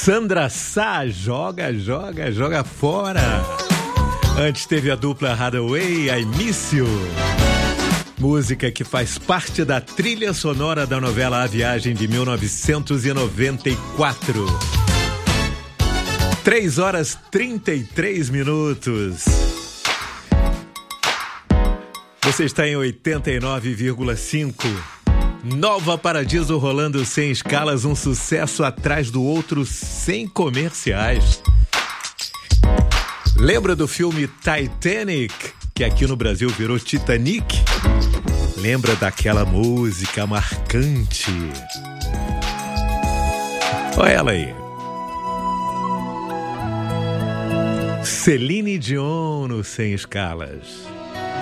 Sandra Sá, joga fora. Antes teve a dupla Hathaway, I Miss You. Música que faz parte da trilha sonora da novela A Viagem de 1994. 3h33. Você está em 89,5. Nova Paradiso rolando sem escalas, um sucesso atrás do outro, sem comerciais. Lembra do filme Titanic, que aqui no Brasil virou Titanic? Lembra daquela música marcante? Olha ela aí. Celine Dion no Sem Escalas.